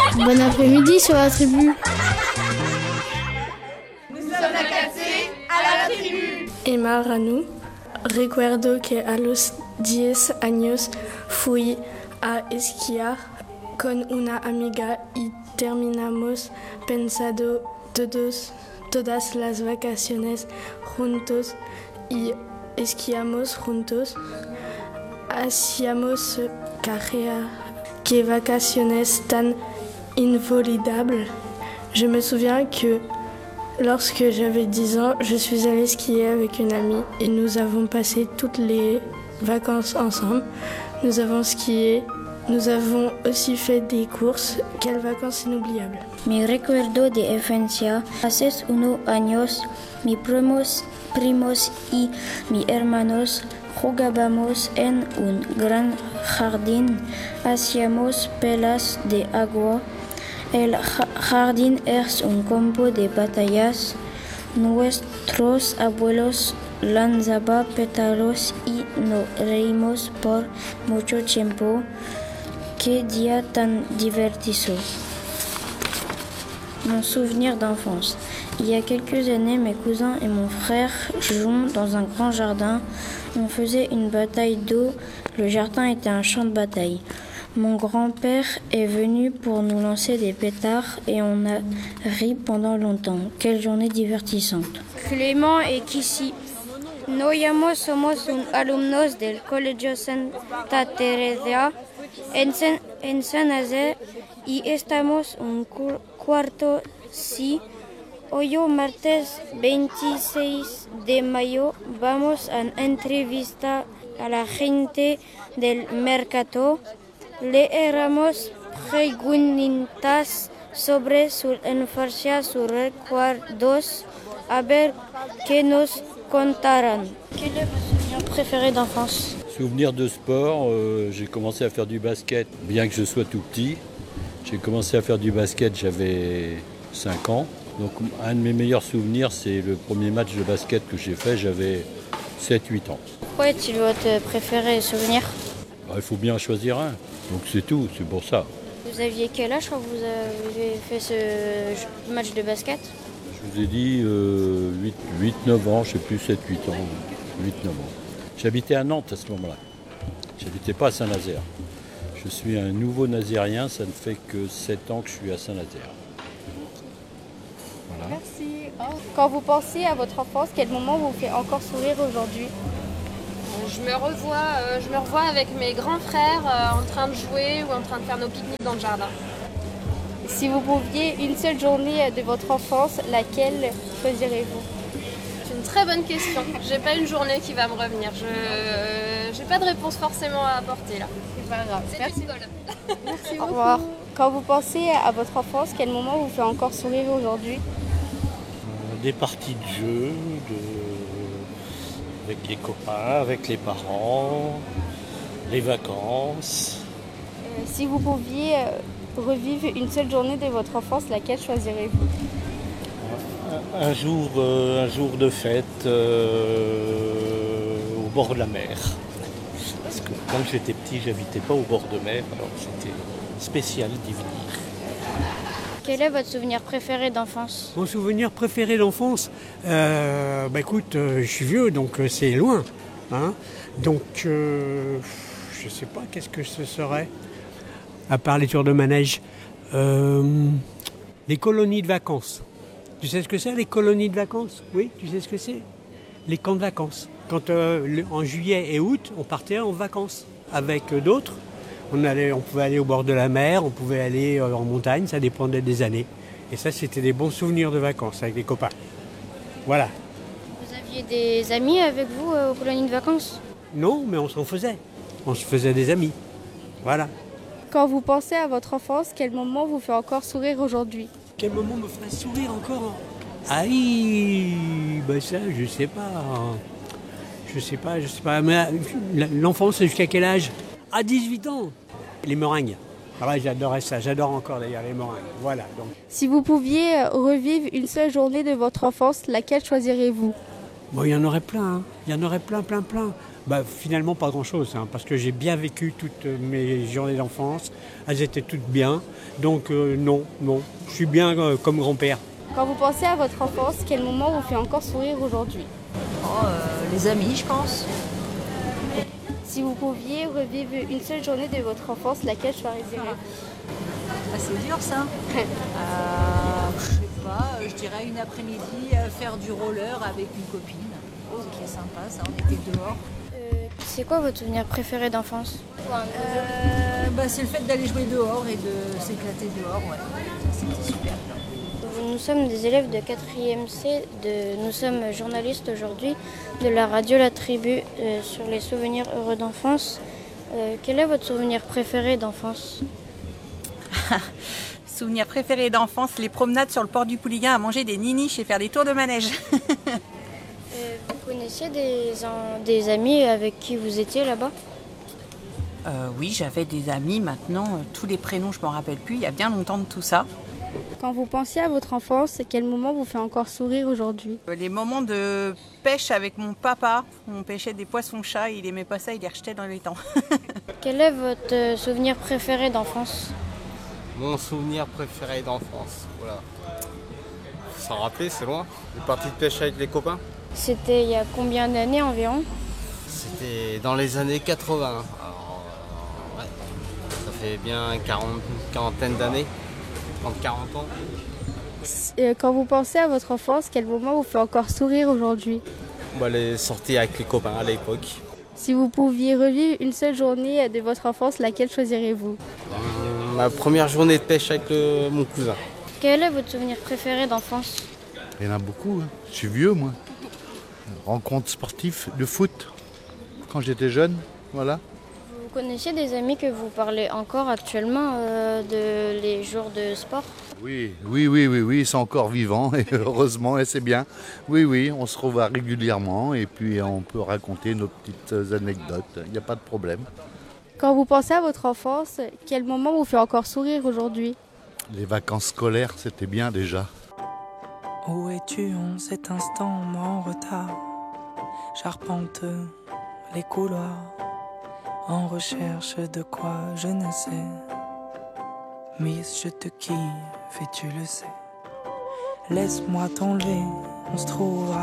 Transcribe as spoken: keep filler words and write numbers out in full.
Bon après-midi sur la tribu. Nous sommes la quatre C à la tribu. Emma Ranou, recuerdo que a los diez años fui a esquiar con una amiga y terminamos pensando todos, todas las vacaciones juntos y esquiamos juntos. Hacíamos carrera. Que vacaciones tan inolvidables. Je me souviens que lorsque j'avais dix ans, je suis allée skier avec une amie et nous avons passé toutes les vacances ensemble. Nous avons skié, nous avons aussi fait des courses. Quelles vacances inoubliables. Mi recuerdo de infancia, hace unos años, mis primos, primos y mis hermanos jugábamos en un gran jardín, hacíamos pelas de agua. El jardín es un campo de batallas. Nuestros abuelos lanzaban pétalos y nos reímos por mucho tiempo. Qué día tan divertido. Mon souvenir d'enfance. Il y a quelques années, mes cousins et mon frère jouaient dans un grand jardin. On faisait une bataille d'eau. Le jardin était un champ de bataille. Mon grand-père est venu pour nous lancer des pétards et on a ri pendant longtemps. Quelle journée divertissante. Clément et Kissy. Nos llamos somos un alumnos del Colegio Santa Teresa en San, en Saint-Nazaire y estamos un cuarto sí. Hoy martes veintiséis de mayo vamos a entrevistar a la gente del mercado. Le éramos preguntas sobre su infancia, sus recuerdos, a ver qué nos contarán. Quel est votre souvenir préféré d'enfance? Souvenir de sport, euh, j'ai commencé à faire du basket, bien que je sois tout petit. J'ai commencé à faire du basket, j'avais cinq ans. Donc un de mes meilleurs souvenirs, c'est le premier match de basket que j'ai fait, j'avais sept huit ans. Quoi est-il votre préféré souvenir? Bah, il faut bien choisir un, donc c'est tout, c'est pour ça. Vous aviez quel âge quand vous avez fait ce match de basket? Je vous ai dit euh, huit neuf ans, je ne sais plus, sept huit ans, huit neuf ans. J'habitais à Nantes à ce moment-là, j'habitais pas à Saint-Nazaire. Je suis un nouveau nazérien, ça ne fait que sept ans que je suis à Saint-Nazaire. Voilà. Merci. Oh. Quand vous pensez à votre enfance, quel moment vous fait encore sourire aujourd'hui? Je me revois, euh, je me revois avec mes grands frères euh, en train de jouer ou en train de faire nos pique-niques dans le jardin. Si vous pouviez une seule journée de votre enfance, laquelle choisirez-vous? C'est une très bonne question. J'ai pas une journée qui va me revenir. Je euh, j'ai pas de réponse forcément à apporter là. C'est pas grave. C'est Merci. Merci Au revoir. Quand vous pensez à votre enfance, quel moment vous fait encore sourire aujourd'hui? euh, Des parties de jeux, de... avec les copains, avec les parents, les vacances. Euh, si vous pouviez euh, revivre une seule journée de votre enfance, laquelle choisirez-vous? Un, un, jour, euh, un jour de fête euh, au bord de la mer. Parce que quand j'étais petit, j'habitais pas au bord de mer, alors c'était spécial d'y venir. Quel est votre souvenir préféré d'enfance? Mon souvenir préféré d'enfance, euh, bah écoute, euh, je suis vieux, donc euh, c'est loin. Hein, donc, euh, je sais pas, qu'est-ce que ce serait, à part les tours de manège. Euh, les colonies de vacances. Tu sais ce que c'est, les colonies de vacances? Oui, tu sais ce que c'est? Les camps de vacances. Quand euh, le, en juillet et août, on partait en vacances avec euh, d'autres. On, allait, on pouvait aller au bord de la mer, on pouvait aller euh, en montagne, ça dépendait des années. Et ça, c'était des bons souvenirs de vacances avec des copains. Voilà. Vous aviez des amis avec vous euh, aux colonies de vacances? Non, mais on s'en faisait. On se faisait des amis. Voilà. Quand vous pensez à votre enfance, quel moment vous fait encore sourire aujourd'hui? Quel moment me ferait sourire encore? Aïe, ben ça, je sais pas. Je sais pas, je sais pas. Mais l'enfance, c'est jusqu'à quel âge? À dix-huit ans. Les meringues. Ah ouais, j'adorais ça. J'adore encore d'ailleurs les meringues. Voilà. Donc. Si vous pouviez revivre une seule journée de votre enfance, laquelle choisirez-vous? Bon, il y en aurait plein. Hein. Il y en aurait plein, plein, plein. Bah, finalement, pas grand-chose, hein, parce que j'ai bien vécu toutes mes journées d'enfance. Elles étaient toutes bien. Donc euh, non, non, je suis bien euh, comme grand-père. Quand vous pensez à votre enfance, quel moment vous fait encore sourire aujourd'hui? Oh, euh, les amis, je pense. Si vous pouviez revivre une seule journée de votre enfance, laquelle choisirez-vous? Ah, c'est dur ça. euh, je sais pas, je dirais une après-midi euh, faire du roller avec une copine. Oh, qui est sympa, ça, on était dehors. Euh, c'est quoi votre souvenir préféré d'enfance? Euh, bah, c'est le fait d'aller jouer dehors et de s'éclater dehors, ouais. Ça, c'était super. Nous sommes des élèves de quatrième C, de, nous sommes journalistes aujourd'hui de la radio La Tribu euh, sur les souvenirs heureux d'enfance. Euh, quel est votre souvenir préféré d'enfance? Souvenir préféré d'enfance, les promenades sur le port du Pouliguen à manger des niniches et faire des tours de manège. euh, vous connaissiez des, en, des amis avec qui vous étiez là-bas? euh, Oui, j'avais des amis maintenant, euh, tous les prénoms je ne m'en rappelle plus, il y a bien longtemps de tout ça. Quand vous pensiez à votre enfance, quel moment vous fait encore sourire aujourd'hui? Les moments de pêche avec mon papa, on pêchait des poissons-chats, il aimait pas ça, il les rejetait dans l'étang. Quel est votre souvenir préféré d'enfance? Mon souvenir préféré d'enfance, voilà. Faut s'en rappeler, c'est loin. Les parties de pêche avec les copains. C'était il y a combien d'années environ? C'était dans les années quatre-vingts. Alors, euh, ouais, ça fait bien quarante, une quarantaine d'années, trente à quarante ans. Quand vous pensez à votre enfance, quel moment vous fait encore sourire aujourd'hui? Bah, les sorties avec les copains à l'époque. Si vous pouviez revivre une seule journée de votre enfance, laquelle choisirez-vous? Hum, ma première journée de pêche avec le, mon cousin. Quel est votre souvenir préféré d'enfance? Il y en a beaucoup, hein. Je suis vieux moi. Rencontre sportive de foot quand j'étais jeune, voilà. Vous connaissiez des amis que vous parlez encore actuellement euh, de les jours de sport? Oui, oui, oui, oui, oui, ils sont encore vivants et heureusement et c'est bien. Oui, oui, on se revoit régulièrement et puis on peut raconter nos petites anecdotes, il n'y a pas de problème. Quand vous pensez à votre enfance, quel moment vous fait encore sourire aujourd'hui? Les vacances scolaires, c'était bien déjà. Où es-tu en cet instant, moi en retard? J'arpente les couloirs en recherche de quoi je ne sais. Miss, je te kiffe et tu le sais. Laisse-moi t'enlever, on se trouvera